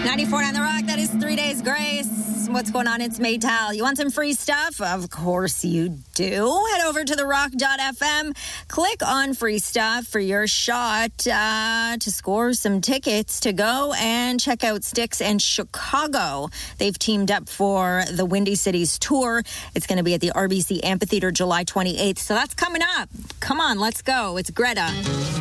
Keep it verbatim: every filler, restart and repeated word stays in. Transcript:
ninety-four on The Rock, that is Three Days Grace. What's going on? It's Maytal. You want some free stuff? Of course you do. Head over to the rock dot f m. Click on free stuff for your shot uh, to score some tickets to go and check out Styx and Chicago. They've teamed up for the Windy Cities Tour. It's going to be at the R B C Amphitheater July twenty-eighth. So that's coming up. Come on, let's go. It's Greta.